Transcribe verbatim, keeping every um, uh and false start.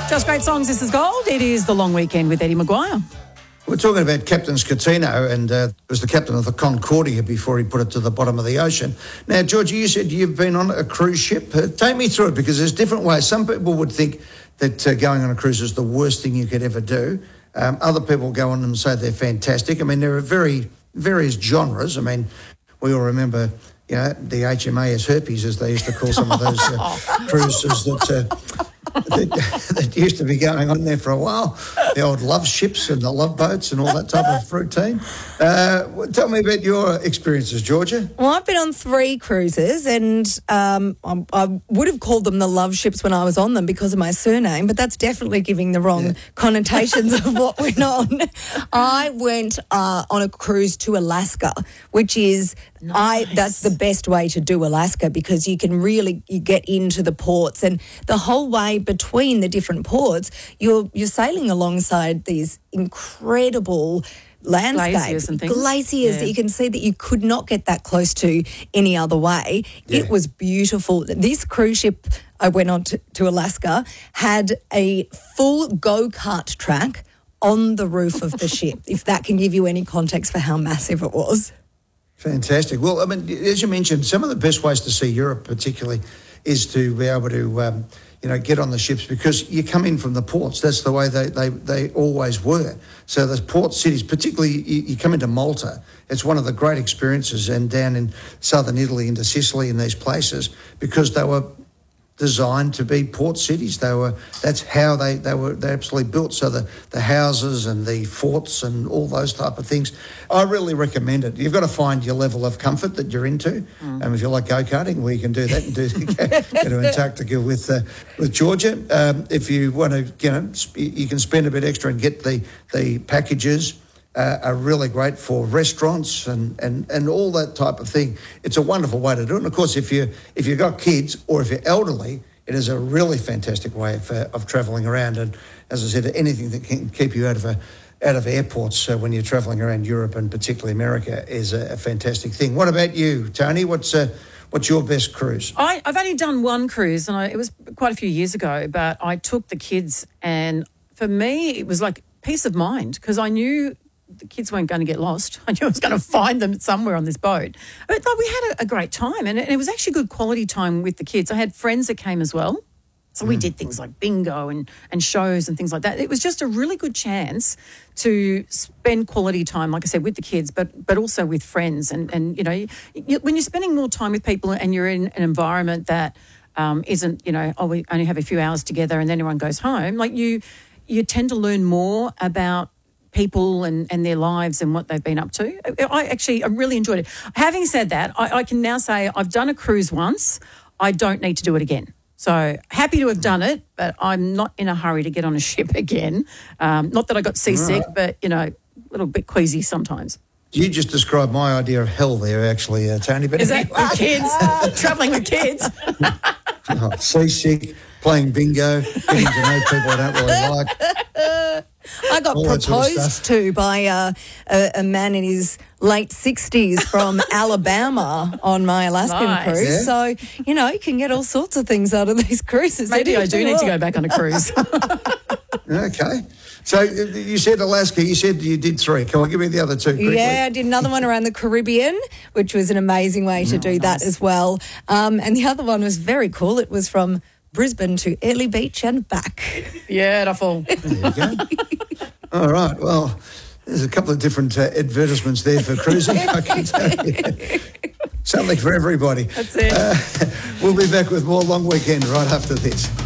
Just great songs. This is Gold. It is the long weekend with Eddie Maguire. We're talking about Captain Scatino, and uh, was the captain of the Concordia before he put it to the bottom of the ocean. Now, Georgie, you said you've been on a cruise ship. Uh, take me through it, because there's different ways. Some people would think that uh, going on a cruise is the worst thing you could ever do. Um, other people go on and say they're fantastic. I mean, there are very various genres. I mean, we all remember, you know, the H M A S herpes, as they used to call some of those uh, cruises that... Uh, that, that used to be going on there for a while, the old love ships and the love boats and all that type of routine. Uh, tell me about your experiences, Georgia. Well, I've been on three cruises, and um, I, I would have called them the love ships when I was on them because of my surname, but that's definitely giving the wrong yeah. connotations of what went on. I went uh, on a cruise to Alaska, which is nice. I that's the best way to do Alaska, because you can really you get into the ports, and the whole way between the different ports, you're you're sailing alongside these incredible landscapes, glaciers, and things. glaciers yeah. that you can see that you could not get that close to any other way. Yeah. It was beautiful. This cruise ship I went on to, to Alaska had a full go-kart track on the roof of the ship, if that can give you any context for how massive it was. Fantastic. Well, I mean, as you mentioned, some of the best ways to see Europe particularly is to be able to, um, you know, get on the ships, because you come in from the ports. That's the way they, they, they always were. So the port cities, particularly you, you come into Malta, it's one of the great experiences, and down in southern Italy into Sicily and these places, because they were designed to be port cities. They were that's how they, they were they absolutely built. So the, the houses and the forts and all those type of things. I really recommend it. You've got to find your level of comfort that you're into. Mm. Um, if you like go-karting, well, you can do that and do get to Antarctica with uh, with Georgia. Um, if you want to, you know, you can spend a bit extra and get the the packages. Uh, are really great for restaurants and, and, and all that type of thing. It's a wonderful way to do it. And of course, if you if you've got kids or if you're elderly, it is a really fantastic way of, uh, of travelling around. And as I said, anything that can keep you out of a out of airports uh, when you're travelling around Europe and particularly America is a, a fantastic thing. What about you, Tony? What's uh, what's your best cruise? I, I've only done one cruise, and I, it was quite a few years ago. But I took the kids, and for me, it was like peace of mind, because I knew the kids weren't going to get lost. I knew I was going to find them somewhere on this boat. But we had a, a great time, and it, and it was actually good quality time with the kids. I had friends that came as well. So mm. we did things like bingo and, and shows and things like that. It was just a really good chance to spend quality time, like I said, with the kids, but but also with friends. And, and you know, you, when you're spending more time with people and you're in an environment that um, isn't, you know, oh, we only have a few hours together and then everyone goes home, like you, you tend to learn more about people and, and their lives and what they've been up to. I actually, I really enjoyed it. Having said that, I, I can now say I've done a cruise once. I don't need to do it again. So happy to have done it, but I'm not in a hurry to get on a ship again. Um, not that I got seasick, right. but, you know, a little bit queasy sometimes. You just described my idea of hell there, actually, uh, Tony. But is that with kids? Travelling with kids? Oh, seasick, playing bingo, getting to know people I don't really like. I got All proposed sort of to by uh, a, a man in his late sixties from Alabama on my Alaskan nice. cruise. Yeah. So, you know, you can get all sorts of things out of these cruises. Maybe I do need to go back on a cruise. Okay. So you said Alaska, you said you did three. Come on, give me the other two quickly. Yeah, I did another one around the Caribbean, which was an amazing way to oh, do nice. that as well. Um, and the other one was very cool. It was from Brisbane to Airlie Beach and back. Beautiful. There you go. All right, well, there's a couple of different uh, advertisements there for cruising, I can tell you. Something for everybody. That's it. Uh, we'll be back with more Long Weekend right after this.